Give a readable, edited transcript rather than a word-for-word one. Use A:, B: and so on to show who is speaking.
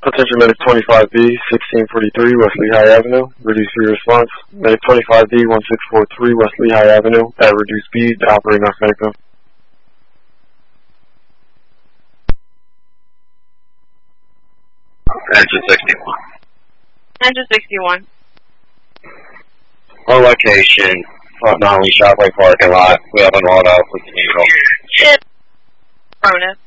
A: Attention Medic 25B, 1643 West Lehigh Avenue. Reduce your response. Medic 25B, 1643 West Lehigh Avenue. At reduced speed, operating off Medic.
B: Engine 61.
C: Engine 61.
B: On location, front Nolly Shopway parking lot. We have an auto with the needle.
C: Ronan.